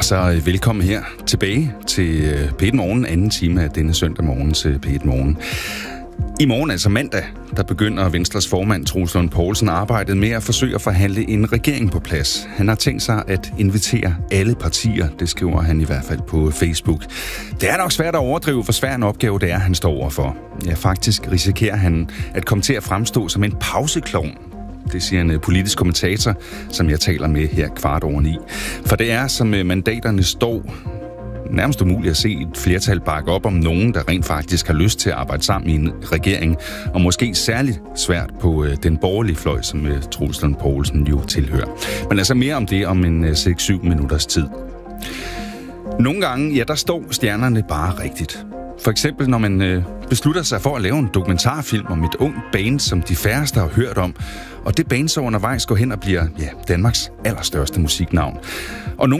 så velkommen her tilbage til P1 Morgen, anden time af denne søndag morgen til P1 Morgen. I morgen, altså mandag, der begynder Venstres formand Troels Lund Poulsen arbejdet med at forsøge at forhandle en regering på plads. Han har tænkt sig at invitere alle partier, det skriver han i hvert fald på Facebook. Det er nok svært at overdrive, hvor svær en opgave det er, han står overfor. Ja, faktisk risikerer han at komme til at fremstå som en pauseklovn. Det siger en politisk kommentator, som jeg taler med her 8:15. For det er, som mandaterne står, nærmest umuligt at se et flertal bakke op om nogen, der rent faktisk har lyst til at arbejde sammen i en regering, og måske særligt svært på den borgerlige fløj, som Troels Lund Poulsen jo tilhører. Men altså mere om det om en 6-7 minutters tid. Nogle gange, ja, der står stjernerne bare rigtigt. For eksempel, når man beslutter sig for at lave en dokumentarfilm om et ungt band, som de færreste har hørt om, og det band så undervejs går hen og bliver Danmarks allerstørste musiknavn. Og